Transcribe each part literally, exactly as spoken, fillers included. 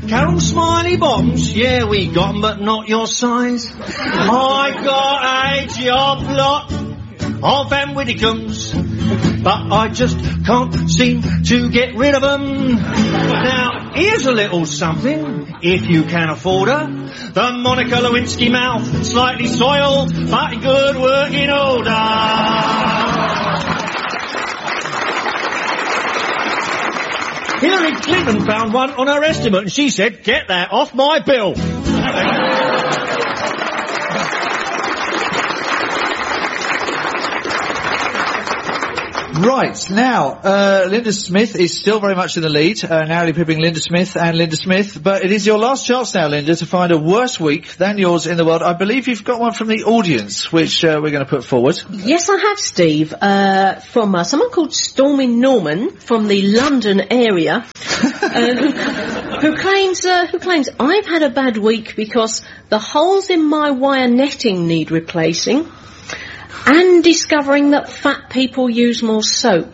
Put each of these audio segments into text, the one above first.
Carol Smiley Bombs, yeah, we got 'em, but not your size. I got a job lot of them Widdicombe's, but I just can't seem to get rid of 'em. Now, here's a little something, if you can afford her. The Monica Lewinsky mouth, slightly soiled, but in good working order. Hillary Clinton found one on her estimate and she said, get that off my bill. Right, now, uh, Linda Smith is still very much in the lead, uh, narrowly pipping Linda Smith and Linda Smith, but it is your last chance now, Linda, to find a worse week than yours in the world. I believe you've got one from the audience, which uh, we're going to put forward. Yes, I have, Steve, uh, from uh, someone called Stormy Norman from the London area, um, who claims, uh, who claims, I've had a bad week because the holes in my wire netting need replacing, and discovering that fat people use more soap.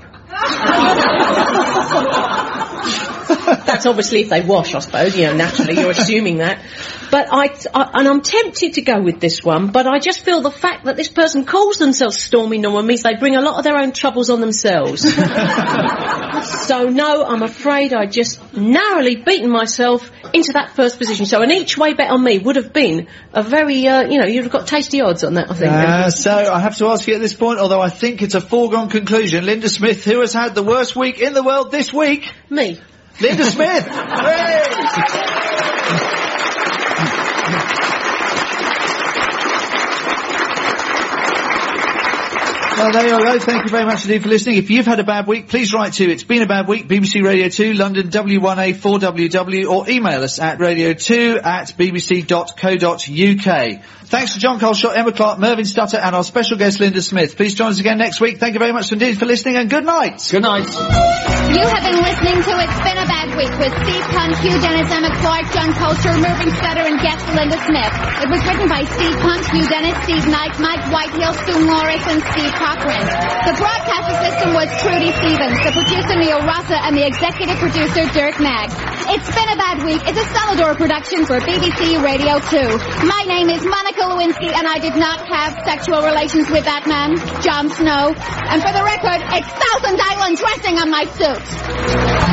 That's obviously if they wash, I suppose. You know, naturally, you're assuming that. But I, I, and I'm tempted to go with this one, but I just feel the fact that this person calls themselves Stormy Norman means they bring a lot of their own troubles on themselves. So no, I'm afraid I just narrowly beaten myself into that first position. So an each way bet on me would have been a very, uh, you know, you'd have got tasty odds on that, I think. Uh, so I have to ask you at this point, although I think it's a foregone conclusion, Linda Smith, who has had the worst week in the world this week? Me. Linda Smith! Well, there you go. Thank you very much indeed for listening. If you've had a bad week, please write to It's Been a Bad Week, B B C Radio two, London W one A four W W, or email us at radio two at bbc dot co dot uk. Thanks to John Colshot, Emma Clark, Mervyn Stutter, and our special guest Linda Smith. Please join us again next week. Thank you very much indeed for listening, and good night. Good night. You have been listening to It's Been a Bad Week with Steve Punt, Hugh Dennis, Emma Clark, John Colshot, Mervyn Stutter, and guest Linda Smith. It was written by Steve Punt, Hugh Dennis, Steve Knight, Mike Whitehill, Stu Morris, and Steve Cochran. The broadcast assistant was Trudy Stevens, the producer Neil Rossa, and the executive producer Dirk Magg. It's Been a Bad Week is a Salvador production for B B C Radio two. My name is Monica Lewinsky, and I did not have sexual relations with that man, Jon Snow. And for the record, it's Thousand Island dressing on my suit.